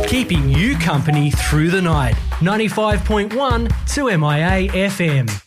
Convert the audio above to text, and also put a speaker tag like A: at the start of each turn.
A: keeping you company through the night. 95.1 2MIA FM.